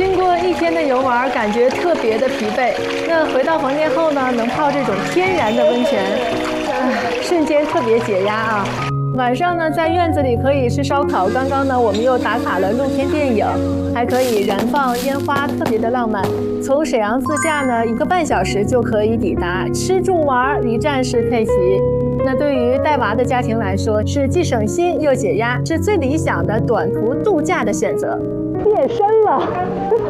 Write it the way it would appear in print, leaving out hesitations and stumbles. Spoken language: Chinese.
经过一天的游玩，感觉特别的疲惫。那回到房间后呢，能泡这种天然的温泉，瞬间特别解压啊。晚上呢，在院子里可以吃烧烤。刚刚呢，我们又打卡了露天电影，还可以燃放烟花，特别的浪漫。从沈阳自驾呢，1个半小时就可以抵达，吃住玩一站式配齐。那对于带娃的家庭来说，是既省心又解压，是最理想的短途度假的选择。变身了。